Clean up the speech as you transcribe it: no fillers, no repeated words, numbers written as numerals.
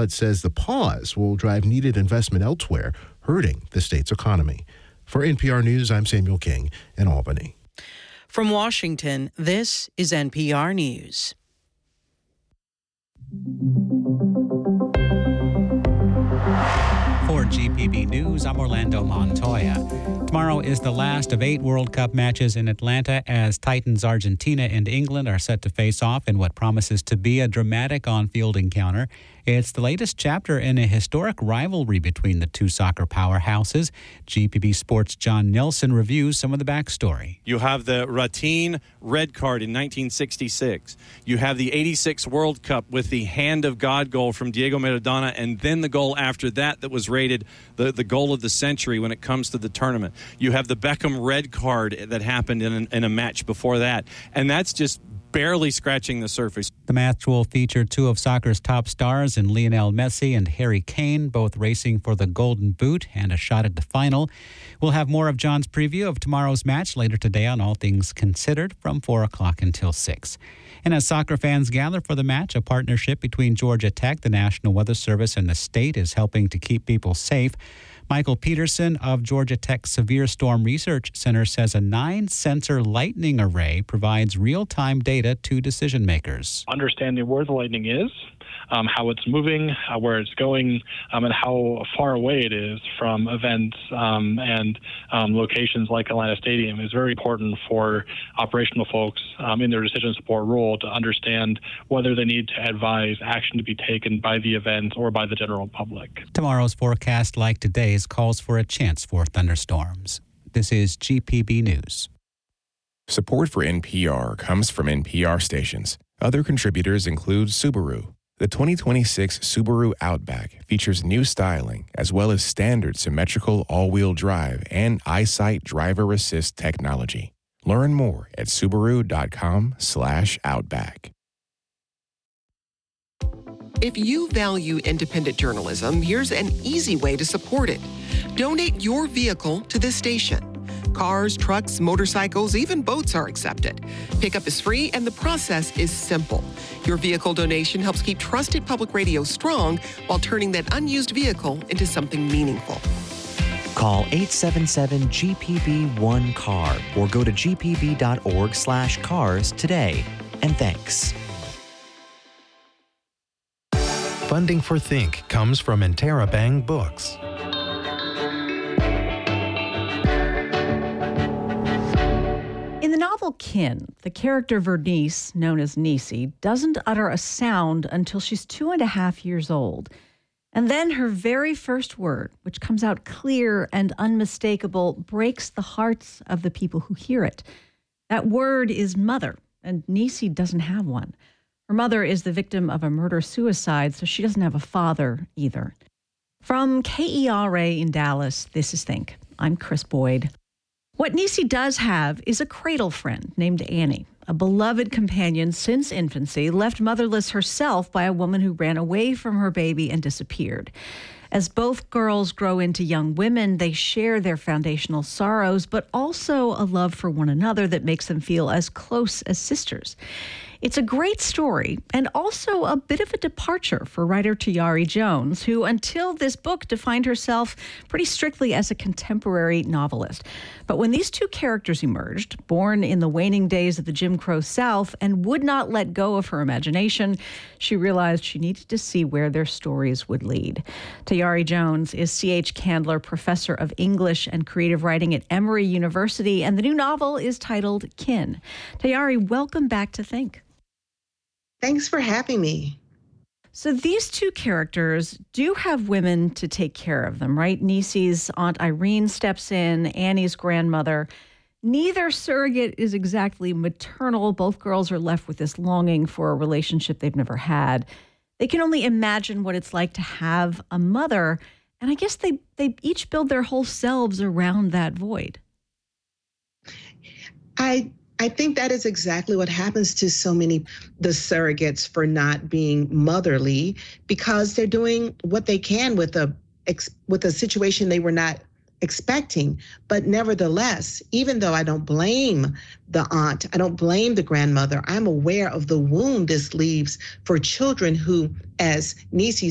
but says the pause will drive needed investment elsewhere, hurting the state's economy. For NPR News, I'm Samuel King in Albany. From Washington, this is NPR News. For GPB News, I'm Orlando Montoya. Tomorrow is the last of 8 World Cup matches in Atlanta as Titans Argentina and England are set to face off in what promises to be a dramatic on-field encounter. It's the latest chapter in a historic rivalry between the two soccer powerhouses. GPB Sports' John Nelson reviews some of the backstory. You have the Ratin red card in 1966. You have the 86 World Cup with the hand of God goal from Diego Maradona, and then the goal after that was rated the goal of the century when it comes to the tournament. You have the Beckham red card that happened in a match before that, and that's just barely scratching the surface. The match will feature two of soccer's top stars in Lionel Messi and Harry Kane, both racing for the Golden Boot and a shot at the final. We'll have more of John's preview of tomorrow's match later today on All Things Considered from 4 o'clock until 6. And as soccer fans gather for the match, a partnership between Georgia Tech, the National Weather Service, and the state is helping to keep people safe. Michael Peterson of Georgia Tech Severe Storm Research Center says a 9-sensor lightning array provides real-time data to decision makers. Understanding where the lightning is, how it's moving, where it's going, and how far away it is from events and locations like Atlanta Stadium is very important for operational folks in their decision support role to understand whether they need to advise action to be taken by the event or by the general public. Tomorrow's forecast, like today's, calls for a chance for thunderstorms. This is GPB News. Support for NPR comes from NPR stations. Other contributors include Subaru. The 2026 Subaru Outback features new styling as well as standard symmetrical all-wheel drive and EyeSight driver assist technology. Learn more at Subaru.com/Outback. If you value independent journalism, here's an easy way to support it. Donate your vehicle to this station. Cars, trucks, motorcycles, even boats are accepted. Pickup is free and the process is simple. Your vehicle donation helps keep trusted public radio strong while turning that unused vehicle into something meaningful. Call 877-GPB-1-CAR or go to gpb.org/cars today. And thanks. Funding for Think comes from Interabang Books. In the novel Kin, the character Vernice, known as Nisi, doesn't utter a sound until she's 2.5 years old. And then her very first word, which comes out clear and unmistakable, breaks the hearts of the people who hear it. That word is mother, and Nisi doesn't have one. Her mother is the victim of a murder-suicide, so she doesn't have a father either. From KERA in Dallas, this is Think. I'm Chris Boyd. What Nisi does have is a cradle friend named Annie, a beloved companion since infancy, left motherless herself by a woman who ran away from her baby and disappeared. As both girls grow into young women, they share their foundational sorrows, but also a love for one another that makes them feel as close as sisters. It's a great story and also a bit of a departure for writer Tayari Jones, who until this book defined herself pretty strictly as a contemporary novelist. But when these two characters emerged, born in the waning days of the Jim Crow South and would not let go of her imagination, she realized she needed to see where their stories would lead. Tayari Jones is C.H. Candler Professor of English and Creative Writing at Emory University, and the new novel is titled Kin. Tayari, welcome back to Think. Thanks for having me. So these two characters do have women to take care of them, right? Nisi's Aunt Irene steps in, Annie's grandmother. Neither surrogate is exactly maternal. Both girls are left with this longing for a relationship they've never had. They can only imagine what it's like to have a mother, and I guess they each build their whole selves around that void. I think that is exactly what happens to so many the surrogates for not being motherly, because they're doing what they can with a situation they were not expecting. But nevertheless, even though I don't blame the aunt, I don't blame the grandmother, I'm aware of the wound this leaves for children who, as Nisi